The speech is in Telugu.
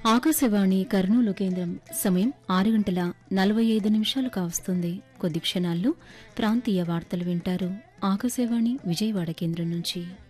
ఆకాశవాణి కర్నూలు కేంద్రం సమయం 6:45 కావస్తుంది. కొద్ది క్షణాల్లో ప్రాంతీయ వార్తలు వింటారు. ఆకాశవాణి విజయవాడ కేంద్రం నుంచి.